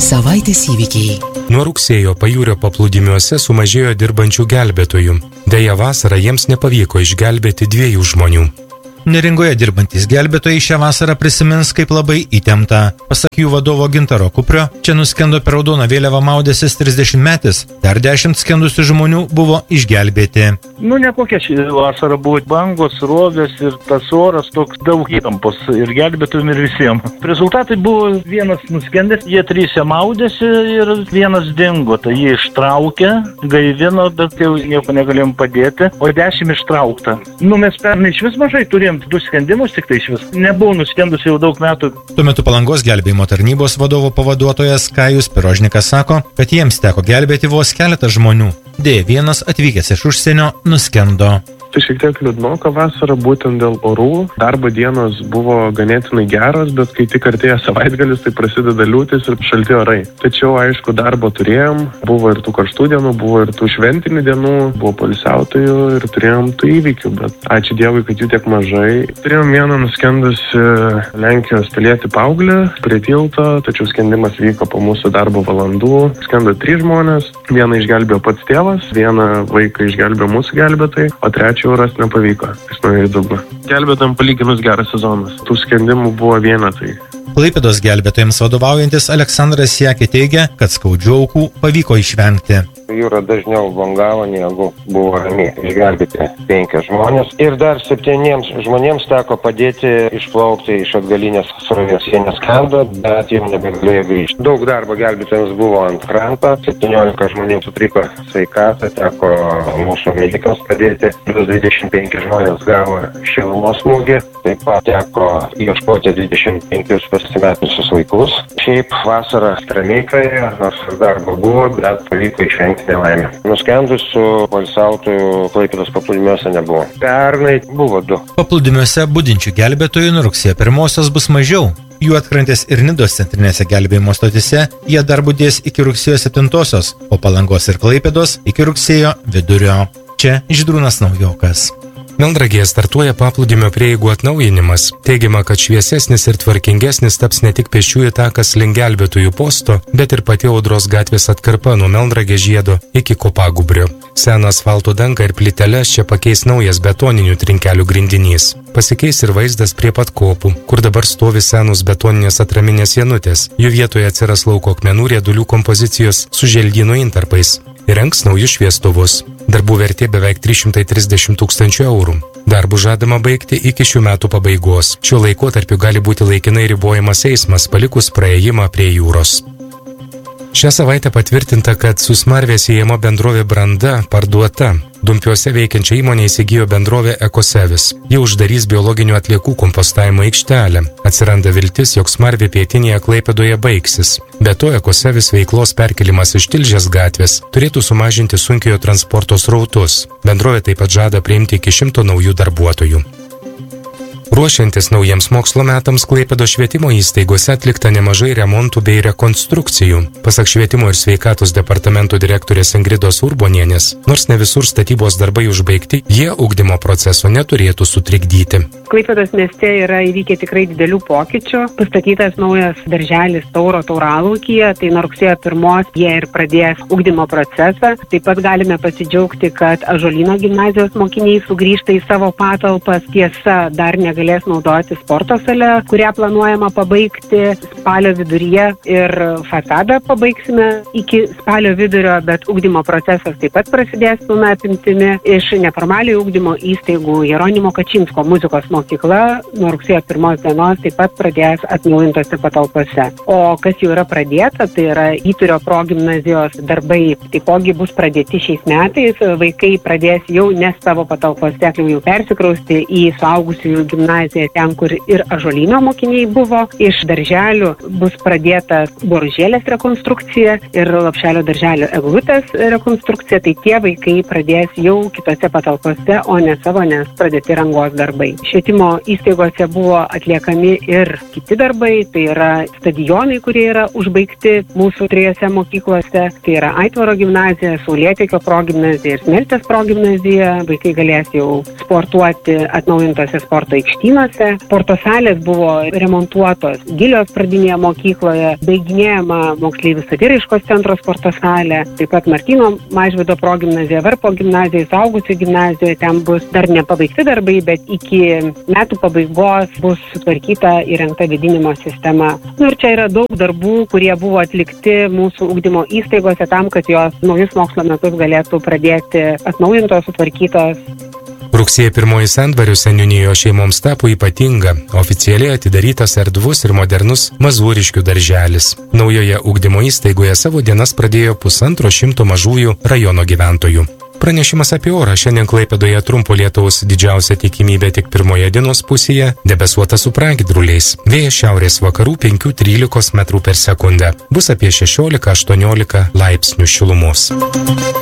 Savaitės įvykiai. Nuo rugsėjo pajūrio paplūdimiuose sumažėjo dirbančių gelbėtojų. Deja, vasarą jiems nepavyko išgelbėti 2 žmonių. Neringoje dirbantys gelbėtojai šią vasarą prisimins kaip labai įtemptą. Pasak jų vadovo Gintaro Kuprio, čia nuskendo per raudoną vėliavą maudęsis 30-metis, dar 10 skendusių žmonių buvo išgelbėti. Nekokia ši vasara buvo, bangos, rovės ir tas oras toks daug įtampos ir gelbėtojim ir visiems. Rezultatai buvo: 1 nuskendęs, jie 3 maudėsi ir 1 dingo, tai jie ištraukė, gaivino, bet jau nieko negalėjom padėti, o 10 ištraukta. Mes pernai iš vis mažai turėjom 2 skendimus, tik tai iš vis. Nebuvo nuskendusi jau daug metų. Tuo metu Palangos gelbėjimo tarnybos vadovo pavaduotojas Kajus Pirožnikas sako, kad jiems teko gelbėti vos keletą žmonių. Deja, vienas atvykęs iš užsienio nuskendo. Tai šiek tiek liūdnoka vasara būtent dėl orų. Darbo dienos buvo ganėtinai geros, bet kai tik artėja savaitgalis, tai prasideda liūtis ir šalti orai. Tačiau, aišku, darbo turėjom, buvo ir tų karštų dienų, buvo ir tų šventinių dienų, buvo poilsiautojų ir turėjom tų įvykių, bet ačiū Dievui, kad jų tiek mažai. Turėjom vieną nuskendusi Lenkijos pilietį paauglį prie tilto, tačiau skendimas vyko po mūsų darbo valandų. Skendo 3 žmonės, vieną išgelbėjo pats tėvas, vieną vaiką išgelbėjo mūsų gelbėtojai, o trečią ras nepavyko. Jis nuėjo į dugną. Gelbėtojams palyginus geras sezonas. Tų skendimų buvo vienetai. Klaipėdos gelbėtojams vadovaujantis Aleksandras Siekė teigia, kad skaudžių aukų pavyko išvengti. Jūra dažniau bangavo, negu buvo ramiai. Išgelbėti 5 žmonės ir dar 7 žmonėms teko padėti išplaukti iš atgalinės srovės. Jie neskendo, bet jau nebegalėjo grįžti. Daug darbo gelbėtojams buvo ant kranto, 17 žmonių sutriko sveikatą, teko mūsų medikams padėti, plus 25 žmonės gavo šilumos smūgį, taip pat teko ieškoti 25 pasimetusius vaikus. Šiaip vasara ramiai praėjo, nors darbo buvo, bet pavyko išvengti nelaimę. Nuskendusių poilsiautojų Klaipėdos paplūdimiuose nebuvo. Pernai buvo 2. Paplūdimiuose budinčių gelbėtojų nuo rugsėjo 1 bus mažiau. Juodkrantės ir Nidos centrinėse gelbėjimo stotise jie dar budės iki rugsėjo 7, o Palangos ir Klaipėdos iki rugsėjo vidurio. Čia Žydrūnas Naujokas. Melnragėje startuoja paplūdimio prieigų atnaujinimas. Teigiama, kad šviesesnis ir tvarkingesnis taps ne tik pėsčiųjų takas link gelbėtojų posto, bet ir pati Audros gatvės atkarpa nuo Melnragės žiedo iki Kopagūbrio. Seną asfalto dangą ir plyteles čia pakeis naujas betoninių trinkelių grindinys. Pasikeis ir vaizdas prie pat kopų, kur dabar stovi senus betoninės atraminės sienutės. Jų vietoje atsiras lauko akmenų riedulių kompozicijos su želdynų intarpais. Įrengs naujus šviestuvus. Darbų vertė beveik 330 000 eurų. Darbų žadama baigti iki šių metų pabaigos. Šiuo laikotarpiu gali būti laikinai ribojamas eismas, palikus praėjimą prie jūros. Šią savaitę patvirtinta, kad su smarvė siejama bendrovė Branda parduota. Dumpiuose veikiančią įmonę įsigijo bendrovė Ekosevis. Jie uždarys biologinių atliekų kompostavimo aikštelę. Atsiranda viltis, jog smarvė pietinėje Klaipėdoje baigsis. Be to, Ekosevis veiklos perkelimas iš Tilžės gatvės turėtų sumažinti sunkiojo transporto srautus. Bendrovė taip pat žada priimti iki 100 naujų darbuotojų. Ruošiantis naujiems mokslo metams, Klaipėdos švietimo įstaigose atlikta nemažai remontų bei rekonstrukcijų. Pasak švietimo ir sveikatos departamento direktorės Ingridos Urbonienės, nors ne visur statybos darbai užbaigti, jie ugdymo proceso neturėtų sutrikdyti. Klaipėdos mieste yra įvykę tikrai didelių pokyčių. Pastatytas naujas darželis Tauralaukyje, tai nuo rugsėjo 1 jie ir pradės ugdymo procesą. Taip pat galime pasidžiaugti, kad Ąžuolyno gimnazijos mokiniai sugrįžta į savo patalpas. Tiesa, dar negalės naudoti sporto salę, kurią planuojama pabaigti spalio viduryje, ir fasadą pabaigsime iki spalio vidurio, bet ugdymo procesas taip pat prasidės pilna apimtimi. Iš neformaliojo ugdymo įstaigų Jeronimo Kačinsko muzikos mokykla nuo rugsėjo 1 dienos taip pat pradės atnaujintose patalpose. O kas jau yra pradėta, tai yra Vyturio progimnazijos darbai. Taipogi bus pradėti šiais metais. Vaikai pradės jau ne savo patalpose, jau persikrausti į suaugusiųjų gimnaziją, ten, kur ir Ąžuolyno mokiniai buvo. Iš darželių bus pradėta Boružėlės rekonstrukcija ir Lopšelio darželio eglutės rekonstrukcija. Tai tie vaikai pradės jau kitose patalpose, o ne savo, nes pradėti rangos darbai. Švietimo įstaigose buvo atliekami ir kiti darbai, tai yra stadionai, kurie yra užbaigti mūsų 3 mokyklose. Tai yra Aitvaro gimnazija, Saulėtekio progimnazija ir Smeltės progimnazija. Vaikai galės jau sportuoti atnaujintose sporto aikštėse. Lakštynuose. Sporto salės buvo remontuotos Gilios pradinėje mokykloje, baiginėjama moksleivių saviraiškos centro sporto salė, taip pat Martyno Mažvydo progimnazija, Varpo gimnazija, Suaugusių gimnazija, ten bus dar nepabaigti darbai, bet iki metų pabaigos bus sutvarkyta įrengta vėdinimo sistema. Ir čia yra daug darbų, kurie buvo atlikti mūsų ugdymo įstaigose tam, kad jos naujus mokslo metus galėtų pradėti atnaujintos, sutvarkytos. Rugsėjo 1 Sendvario seniūnijos šeimoms tapo ypatinga, oficialiai atidarytas erdvus ir modernus Mazūriškių darželis. Naujoje ugdymo įstaigoje savo dienas pradėjo 150 mažųjų rajono gyventojų. Pranešimas apie orą. Šiandien Klaipėdoje trumpo lietaus, didžiausia tikimybė tik pirmoje dienos pusėje, debesuota su pragiedruliais. Vėjas šiaurės vakarų 5–13 m/s. Bus apie 16–18 laipsnių šilumos.